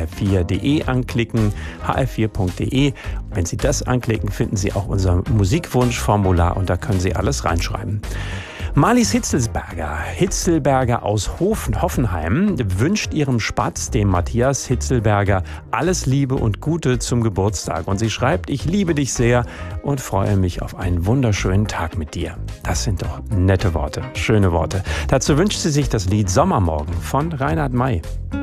hr4.de anklicken, hr4.de. Wenn Sie das anklicken, finden Sie auch unser Musikwunschformular und da können Sie alles reinschreiben. Marlies Hitzelberger aus Hoffenheim wünscht ihrem Spatz, dem Matthias Hitzelberger, alles Liebe und Gute zum Geburtstag. Und sie schreibt: Ich liebe dich sehr und freue mich auf einen wunderschönen Tag mit dir. Das sind doch nette Worte, schöne Worte. Dazu wünscht sie sich das Lied Sommermorgen von Reinhard May.